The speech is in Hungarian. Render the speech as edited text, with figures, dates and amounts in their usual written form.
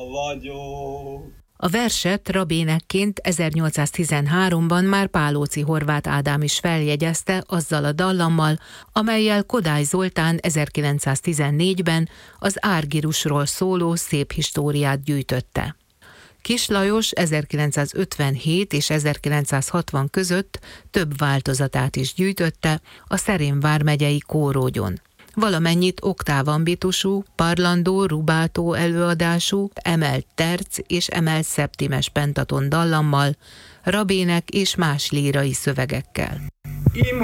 vagyok. A verset rabénekként 1813-ban már Pálóczy Horváth Ádám is feljegyezte azzal a dallammal, amellyel Kodály Zoltán 1914-ben az árgirusról szóló szép históriát gyűjtötte. Kiss Lajos 1957 és 1960 között több változatát is gyűjtötte a Szerém vármegyei kórógyon. Valamennyit oktávambitusú, parlandó, rubátó előadású, emelt terc és emelt szeptimes pentaton dallammal, rabének és más lírai szövegekkel.